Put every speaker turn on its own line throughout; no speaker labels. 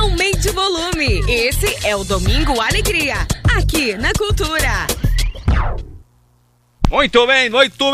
Aumente o volume. Esse é o Domingo Alegria, aqui na Cultura.
Muito bem.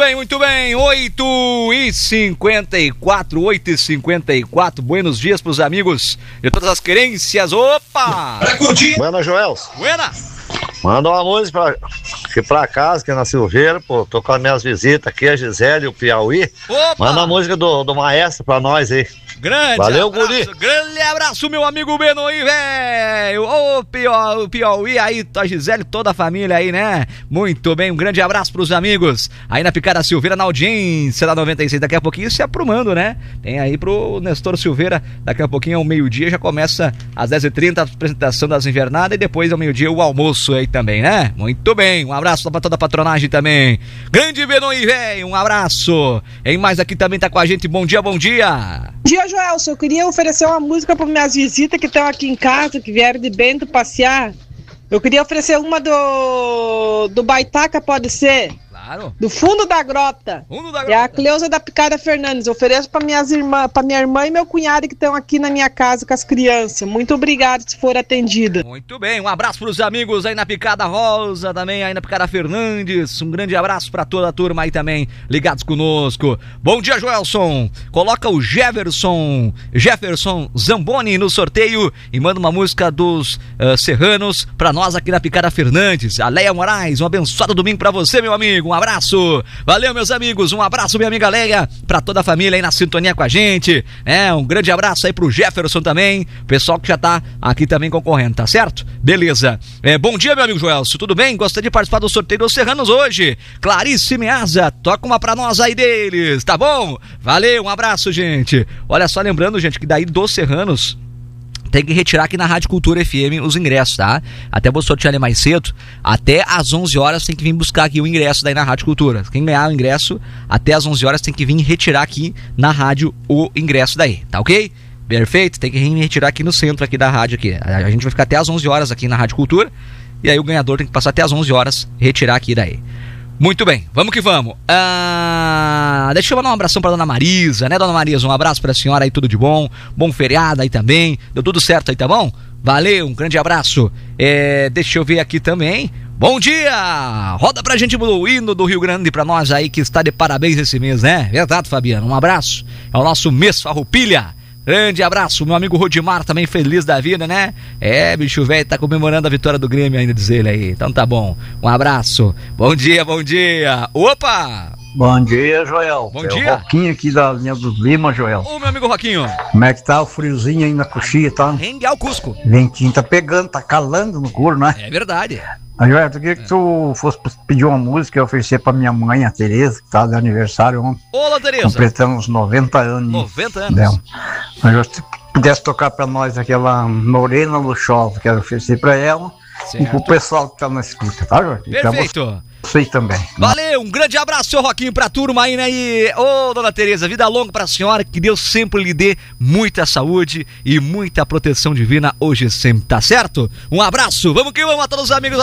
8h54. Buenos dias pros amigos de todas as querências. Opa!
Buena, Joel.
Buena!
Manda uma música pra casa, que é na Silveira, pô. Tô com as minhas visitas aqui, a Gisele e o Piauí.
Opa!
Manda a música do maestro pra nós aí.
Grande
Valeu,
abraço,
guri.
grande abraço, meu amigo Benoí, velho. Ô, Piauí aí, a Gisele, toda a família aí, né? Muito bem, um grande abraço pros amigos aí na Picada Silveira, na audiência da 96. Daqui a pouquinho se aprumando, né? Tem aí pro Nestor Silveira, daqui a pouquinho ao meio-dia, já começa às 10h30 a apresentação das invernadas e depois ao meio-dia o almoço aí também, né? Muito bem, um abraço pra toda a patronagem também. Grande Benoí, velho, um abraço. Em mais aqui também tá com a gente, bom dia.
Bom dia, Joelson. Eu queria oferecer uma música para minhas visitas que estão aqui em casa, que vieram de Bento passear. Eu queria oferecer uma do Baitaca, pode ser?
Claro.
Do Fundo da Grota. É a Cleusa da Picada Fernandes. Ofereço para minha irmã e meu cunhado que estão aqui na minha casa com as crianças. Muito obrigado se for atendida.
Muito bem, um abraço pros amigos aí na Picada Rosa, também aí na Picada Fernandes. Um grande abraço pra toda a turma aí também, ligados conosco. Bom dia, Joelson. Coloca o Jefferson Zamboni no sorteio e manda uma música dos Serranos pra nós aqui na Picada Fernandes. A Leia Moraes, um abençoado domingo pra você, meu amigo. Um abraço, valeu, meus amigos, um abraço, minha amiga Leia, pra toda a família aí na sintonia com a gente, né? Um grande abraço aí pro Jefferson também, pessoal que já tá aqui também concorrendo, tá certo? Beleza. Bom dia, meu amigo Joelson, tudo bem? Gostaria de participar do sorteio dos Serranos hoje. Clarice Meaza, toca uma pra nós aí deles, tá bom? Valeu, um abraço, gente. Olha só, lembrando, gente, que daí dos Serranos tem que retirar aqui na Rádio Cultura FM os ingressos, tá? Até vou sortear ali mais cedo. Até às 11 horas tem que vir buscar aqui o ingresso daí na Rádio Cultura. Quem ganhar o ingresso, até às 11 horas tem que vir retirar aqui na rádio o ingresso daí, tá ok? Perfeito? Tem que vir retirar aqui no centro aqui da rádio aqui. A gente vai ficar até às 11 horas aqui na Rádio Cultura. E aí o ganhador tem que passar até às 11 horas retirar aqui daí. Muito bem, vamos que vamos. Deixa eu mandar um abração pra Dona Marisa, né, Dona Marisa? Um abraço pra senhora aí, tudo de bom. Bom feriado aí também. Deu tudo certo aí, tá bom? Valeu, um grande abraço. Deixa eu ver aqui também. Bom dia! Roda pra gente o hino do Rio Grande pra nós aí que está de parabéns esse mês, né? Verdade, Fabiano? Um abraço. É o nosso mês Farroupilha. Grande abraço, meu amigo Rodimar também feliz da vida, né? Bicho velho, tá comemorando a vitória do Grêmio ainda, diz ele aí. Então tá bom, um abraço. Bom dia. Opa!
Bom dia, Joel.
Bom dia.
O Roquinho aqui da linha dos Lima, Joel.
Ô, meu amigo Roquinho.
Como é que tá o friozinho aí na coxinha, tá?
Rengue ao Cusco.
Ventinho tá pegando, tá calando no couro, né?
É verdade.
Joel, eu queria que tu fosse pedir uma música e oferecer pra minha mãe, a Tereza, que tá de aniversário ontem.
Olá, Tereza.
Completamos 90 anos.
90 anos.
Dela. Mas se pudesse tocar pra nós aquela Morena Luxosa, quero oferecer pra ela. Certo. E pro pessoal que tá na escuta, tá, Joel?
Perfeito.
Você também.
Valeu, um grande abraço, seu Roquinho, pra turma aí, né? Ô, dona Tereza, vida longa pra senhora, que Deus sempre lhe dê muita saúde e muita proteção divina hoje e sempre, tá certo? Um abraço, vamos que vamos a todos os amigos.